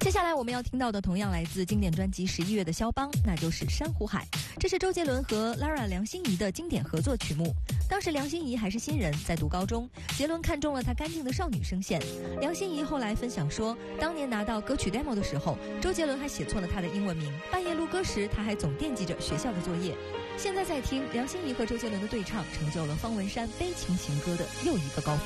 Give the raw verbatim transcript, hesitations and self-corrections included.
接下来我们要听到的同样来自经典专辑《十一月的肖邦》，那就是《珊瑚海》。这是周杰伦和 Lara 梁心颐的经典合作曲目。当时梁心颐还是新人，在读高中，杰伦看中了她干净的少女声线。梁心颐后来分享说，当年拿到歌曲 demo 的时候，周杰伦还写错了她的英文名，半夜录歌时她还总惦记着学校的作业。现在再听梁心颐和周杰伦的对唱，成就了方文山悲情情歌的又一个高峰。